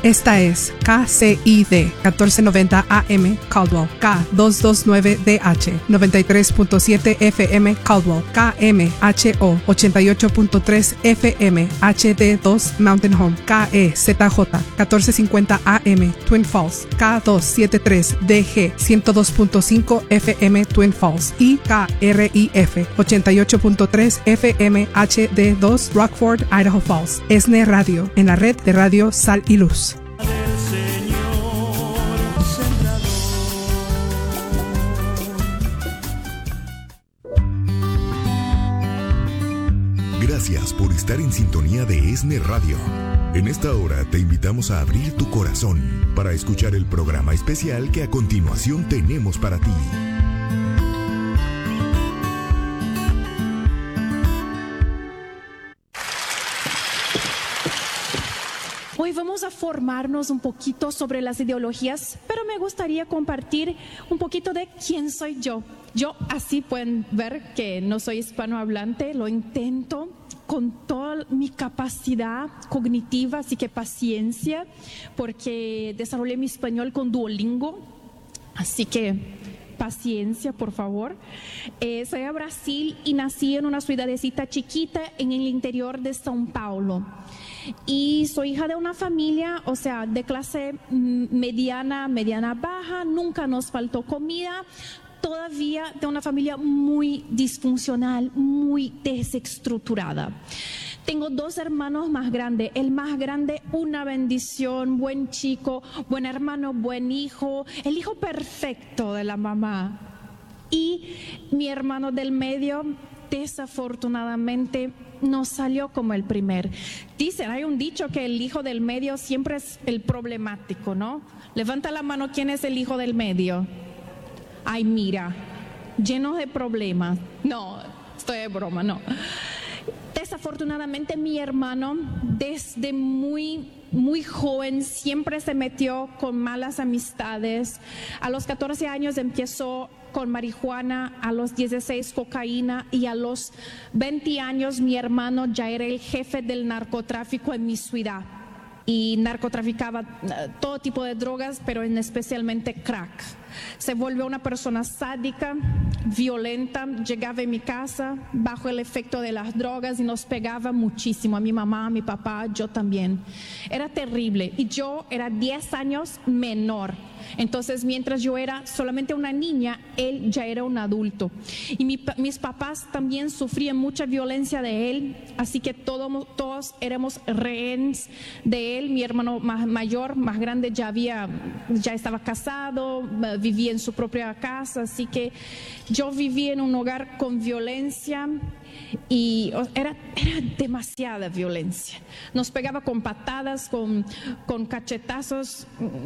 Esta es KCID 1490 AM Caldwell, K229DH 93.7 FM Caldwell, KMHO 88.3 FM HD2 Mountain Home, KEZJ 1450 AM Twin Falls, K273DG 102.5 FM Twin Falls y KRIF 88.3 FM HD2 Rockford, Idaho Falls. ESNE Radio, en la red de radio Sal y Luz. Gracias por estar en sintonía de ESNE Radio. En esta hora te invitamos a abrir tu corazón para escuchar el programa especial que a continuación tenemos para ti. Hoy vamos a formarnos un poquito sobre las ideologías, pero me gustaría compartir un poquito de quién soy yo. Yo, así pueden ver que no soy hispanohablante, lo intento con toda mi capacidad cognitiva, así que paciencia, porque desarrollé mi español con Duolingo, así que paciencia, por favor. Soy de Brasil y nací en una ciudadecita chiquita en el interior de São Paulo. Y soy hija de una familia, o sea, de clase mediana baja, nunca nos faltó comida, todavía de una familia muy disfuncional, muy desestructurada. Tengo dos hermanos más grandes, el más grande una bendición, buen chico, buen hermano, buen hijo, el hijo perfecto de la mamá. Y mi hermano del medio, desafortunadamente, no salió como el primer. Dicen, hay un dicho que el hijo del medio siempre es el problemático, ¿no? Levanta la mano, ¿quién es el hijo del medio? Ay, mira, lleno de problemas. No, estoy de broma, no. Desafortunadamente mi hermano desde muy joven siempre se metió con malas amistades. A los 14 años empezó con marihuana, a los 16 cocaína y a los 20 años mi hermano ya era el jefe del narcotráfico en mi ciudad y narcotraficaba todo tipo de drogas, pero especialmente crack. Se volvió una persona sádica, violenta, llegaba a mi casa bajo el efecto de las drogas y nos pegaba muchísimo, a mi mamá, a mi papá, yo también. Era terrible y yo era 10 años menor. Entonces, mientras yo era solamente una niña, él ya era un adulto. Y mis papás también sufrían mucha violencia de él, así que todos éramos rehenes de él. Mi hermano mayor, más grande, ya estaba casado, vivía en su propia casa, así que yo vivía en un hogar con violencia y era demasiada violencia. Nos pegaba con patadas, con cachetazos.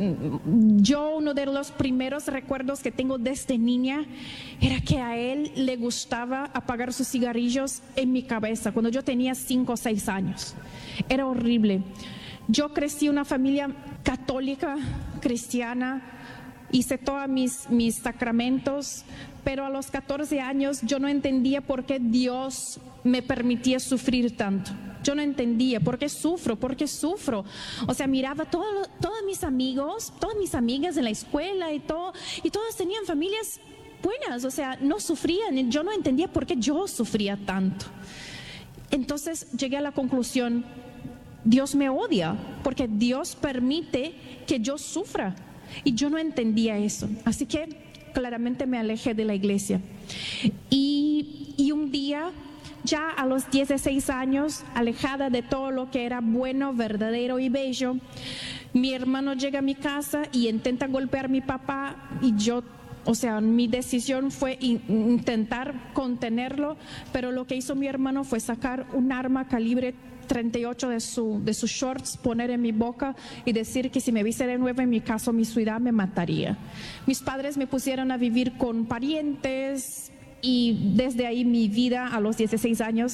Uno de los primeros recuerdos que tengo desde niña era que a él le gustaba apagar sus cigarrillos en mi cabeza cuando yo tenía 5 o 6 años. Era horrible. Yo crecí en una familia católica, cristiana, hice todos mis sacramentos, pero a los 14 años yo no entendía por qué Dios me permitía sufrir tanto. Yo no entendía por qué sufro. O sea, miraba todos mis amigos, todas mis amigas en la escuela y todos tenían familias buenas, o sea, no sufrían. Yo no entendía por qué yo sufría tanto. Entonces llegué a la conclusión, Dios me odia porque Dios permite que yo sufra. Y yo no entendía eso, así que claramente me alejé de la iglesia. Y un día, ya a los 16 años, alejada de todo lo que era bueno, verdadero y bello, mi hermano llega a mi casa y intenta golpear a mi papá y mi decisión fue intentar contenerlo, pero lo que hizo mi hermano fue sacar un arma calibre 38 de sus shorts, poner en mi boca y decir que si me viese de nuevo en mi casa o mi ciudad me mataría. Mis padres me pusieron a vivir con parientes y desde ahí mi vida a los 16 años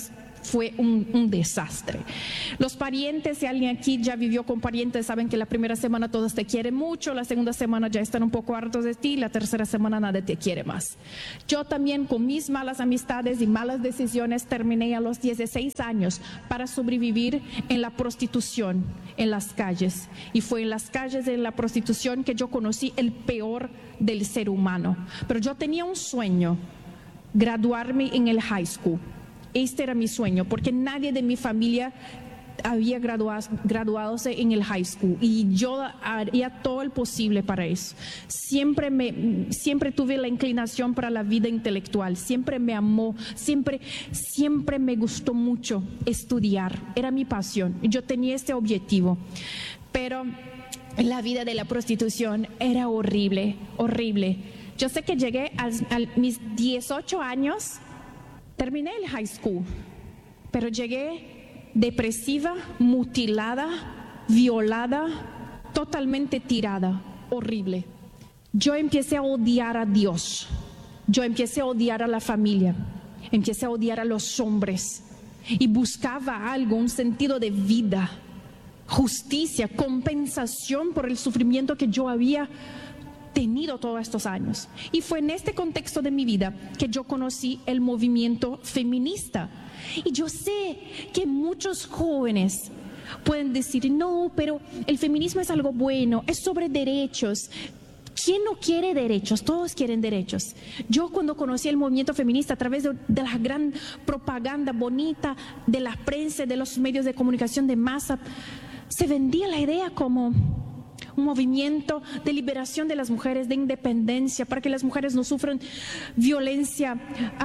fue un desastre. Los parientes, si alguien aquí ya vivió con parientes, saben que la primera semana todos te quieren mucho, la segunda semana ya están un poco hartos de ti, la tercera semana nadie te quiere más. Yo también, con mis malas amistades y malas decisiones, terminé a los 16 años para sobrevivir en la prostitución en las calles. Y fue en las calles de la prostitución que yo conocí el peor del ser humano. Pero yo tenía un sueño: graduarme en el high school. Este era mi sueño, porque nadie de mi familia había graduándose en el high school, y yo haría todo el posible para eso. Siempre tuve la inclinación para la vida intelectual, siempre me amó, siempre me gustó mucho estudiar, era mi pasión, yo tenía este objetivo. Pero la vida de la prostitución era horrible, horrible. Yo sé que llegué a mis 18 años, terminé el high school, pero llegué depresiva, mutilada, violada, totalmente tirada, horrible. Yo empecé a odiar a Dios, yo empecé a odiar a la familia, empecé a odiar a los hombres y buscaba algo, un sentido de vida, justicia, compensación por el sufrimiento que yo había tenido todos estos años. Y fue en este contexto de mi vida que yo conocí el movimiento feminista. Y yo sé que muchos jóvenes pueden decir: no, pero el feminismo es algo bueno, es sobre derechos. ¿Quién no quiere derechos? Todos quieren derechos. Yo, cuando conocí el movimiento feminista a través de la gran propaganda bonita de la prensa, de los medios de comunicación de masa, se vendía la idea como un movimiento de liberación de las mujeres, de independencia, para que las mujeres no sufran violencia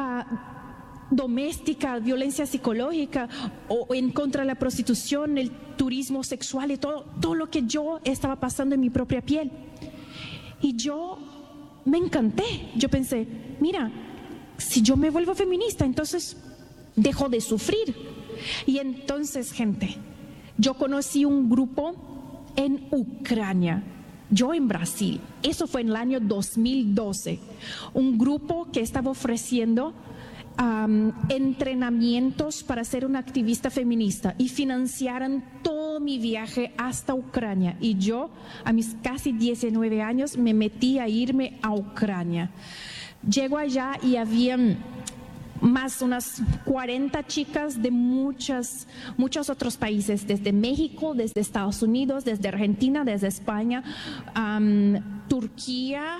doméstica, violencia psicológica, o en contra de la prostitución, el turismo sexual y todo lo que yo estaba pasando en mi propia piel. Y yo me encanté. Yo pensé: mira, si yo me vuelvo feminista, entonces dejo de sufrir. Y entonces, gente, yo conocí un grupo en Ucrania, yo en Brasil. Eso fue en el año 2012. Un grupo que estaba ofreciendo entrenamientos para ser una activista feminista, y financiaron todo mi viaje hasta Ucrania. Y yo, a mis casi 19 años, me metí a irme a Ucrania. Llego allá y habían más unas 40 chicas de muchos otros países, desde México, desde Estados Unidos, desde Argentina, desde España, Turquía,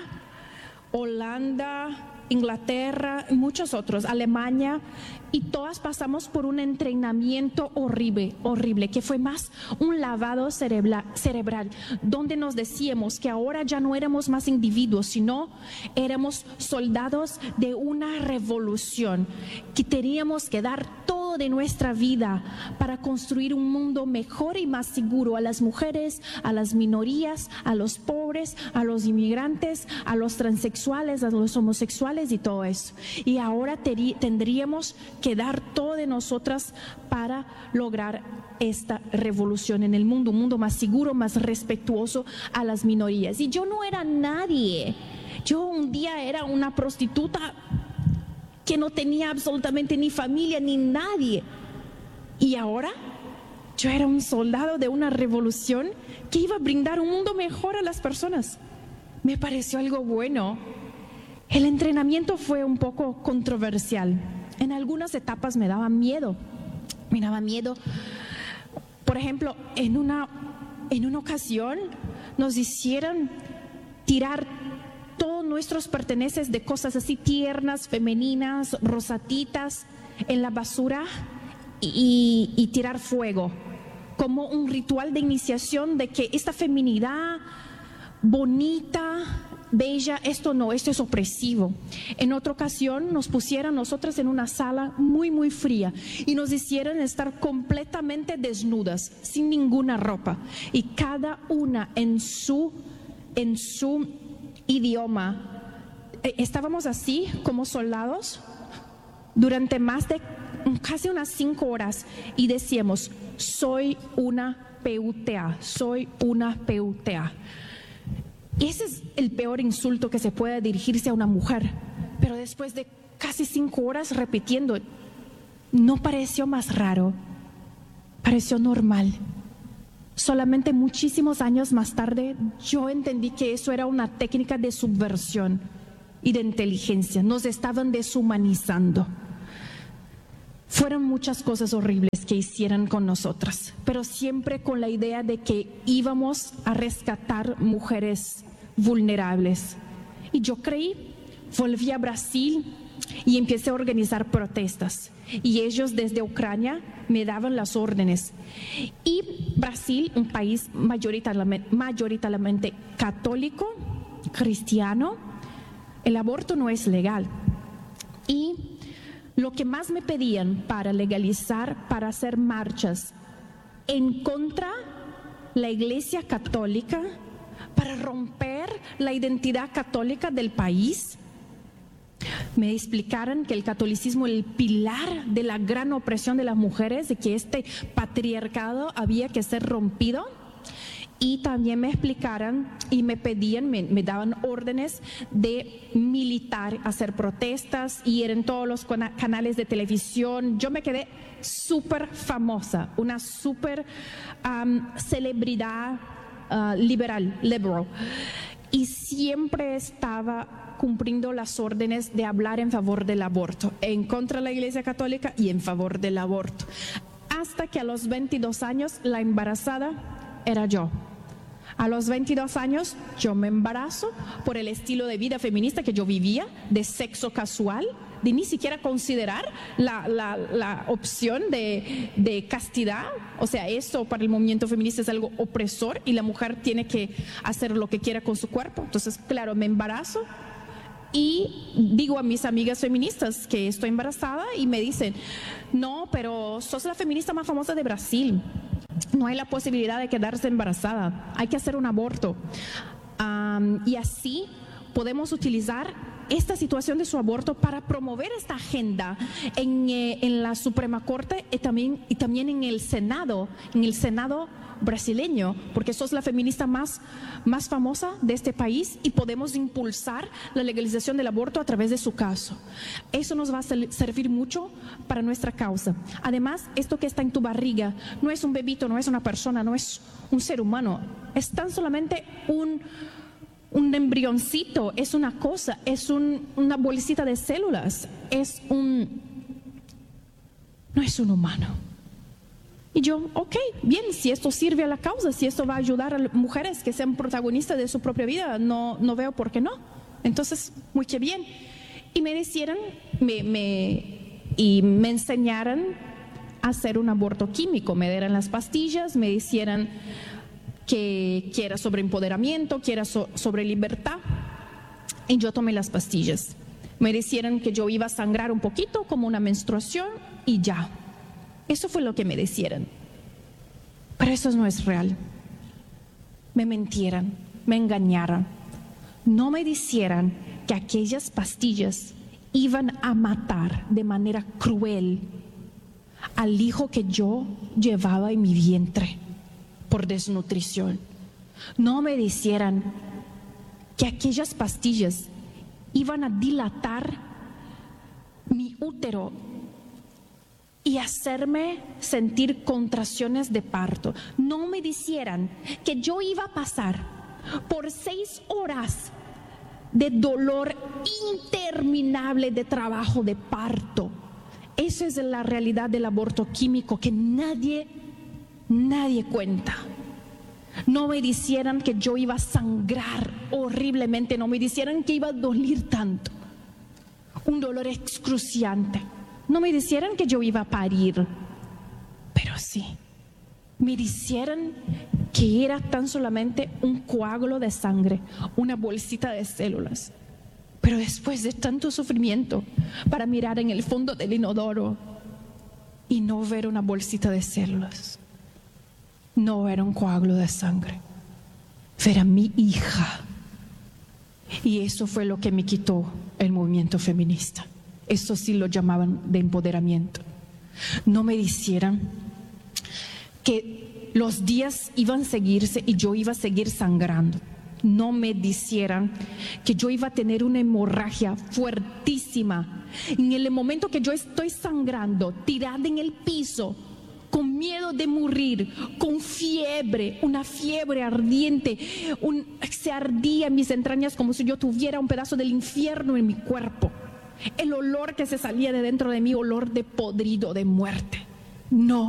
Holanda, Inglaterra, muchos otros, Alemania, y todas pasamos por un entrenamiento horrible, que fue más un lavado cerebral, donde nos decíamos que ahora ya no éramos más individuos, sino éramos soldados de una revolución, que teníamos que dar todo de nuestra vida para construir un mundo mejor y más seguro a las mujeres, a las minorías, a los pobres, a los inmigrantes, a los transexuales, a los homosexuales y todo eso. Y ahora tendríamos que dar todo de nosotras para lograr esta revolución en el mundo, un mundo más seguro, más respetuoso a las minorías. Y yo no era nadie. Yo un día era una prostituta que no tenía absolutamente ni familia ni nadie. Y ahora yo era un soldado de una revolución que iba a brindar un mundo mejor a las personas. Me pareció algo bueno. El entrenamiento fue un poco controversial. En algunas etapas me daba miedo. Por ejemplo, en una ocasión nos hicieron tirar todos nuestros pertenencias de cosas así tiernas, femeninas, rosatitas, en la basura y tirar fuego, como un ritual de iniciación de que esta feminidad bonita, bella, esto es opresivo. En otra ocasión nos pusieron nosotras en una sala muy fría y nos hicieron estar completamente desnudas, sin ninguna ropa, y cada una en su idioma. Estábamos así como soldados durante más de casi unas 5 horas y decíamos: soy una PUTA, soy una PUTA. Ese es el peor insulto que se puede dirigirse a una mujer. Pero después de casi 5 horas repitiendo, no pareció más raro, pareció normal. Solamente muchísimos años más tarde yo entendí que eso era una técnica de subversión y de inteligencia. Nos estaban deshumanizando. Fueron muchas cosas horribles que hicieron con nosotras, pero siempre con la idea de que íbamos a rescatar mujeres vulnerables. Y yo creí, volví a Brasil y empecé a organizar protestas. Y ellos desde Ucrania me daban las órdenes. Y Brasil, un país mayoritariamente católico, cristiano, el aborto no es legal. Y lo que más me pedían para legalizar, para hacer marchas en contra de la Iglesia Católica, para romper la identidad católica del país, me explicaron que el catolicismo es el pilar de la gran opresión de las mujeres y que este patriarcado había que ser rompido. Y también me explicaron y me pedían, me daban órdenes de militar, hacer protestas, y en todos los canales de televisión. Yo me quedé súper famosa, una súper celebridad liberal. Y siempre estaba cumpliendo las órdenes de hablar en favor del aborto, en contra de la Iglesia Católica y en favor del aborto. Hasta que a los 22 años la embarazada era yo. A los 22 años yo me embarazo por el estilo de vida feminista que yo vivía, de sexo casual, de ni siquiera considerar la opción de castidad. O sea, eso para el movimiento feminista es algo opresor y la mujer tiene que hacer lo que quiera con su cuerpo. Entonces, claro, me embarazo y digo a mis amigas feministas que estoy embarazada y me dicen, no, pero sos la feminista más famosa de Brasil. No hay la posibilidad de quedarse embarazada, hay que hacer un aborto. Y así podemos utilizar esta situación de su aborto para promover esta agenda en la Suprema Corte y también en el Senado brasileño, porque sos la feminista más famosa de este país y podemos impulsar la legalización del aborto a través de su caso. Eso nos va a servir mucho para nuestra causa. Además, esto que está en tu barriga no es un bebito, no es una persona, no es un ser humano, es tan solamente un embrioncito, es una cosa, es una bolsita de células, no es un humano. Y yo, ok, bien, si esto sirve a la causa, si esto va a ayudar a mujeres que sean protagonistas de su propia vida, no veo por qué no. Entonces, muy que bien. Y me decían, me enseñaron a hacer un aborto químico, me dieron las pastillas, me decían que era sobre empoderamiento, que era sobre libertad, y yo tomé las pastillas. Me decían que yo iba a sangrar un poquito, como una menstruación, y ya. Eso fue lo que me decían. Pero eso no es real. Me mintieron, me engañaron. No me dijeron que aquellas pastillas iban a matar de manera cruel al hijo que yo llevaba en mi vientre por desnutrición. No me dijeron que aquellas pastillas iban a dilatar mi útero y hacerme sentir contracciones de parto. No me dijeran que yo iba a pasar por 6 horas de dolor interminable de trabajo de parto. Esa es la realidad del aborto químico que nadie cuenta. No me dijeran que yo iba a sangrar horriblemente, no me dijeran que iba a doler tanto, un dolor excruciante. No me dijeran que yo iba a parir, pero sí, me dijeron que era tan solamente un coágulo de sangre, una bolsita de células. Pero después de tanto sufrimiento, para mirar en el fondo del inodoro y no ver una bolsita de células, no era un coágulo de sangre, era mi hija. Y eso fue lo que me quitó el movimiento feminista. Eso sí lo llamaban de empoderamiento. No me dijeran que los días iban a seguirse y yo iba a seguir sangrando. no me dijeran que yo iba a tener una hemorragia fuertísima. En el momento que yo estoy sangrando, tirada en el piso, con miedo de morir, con fiebre, una fiebre ardiente, se ardía en mis entrañas como si yo tuviera un pedazo del infierno en mi cuerpo. El olor que se salía de dentro de mí, olor de podrido, de muerte. No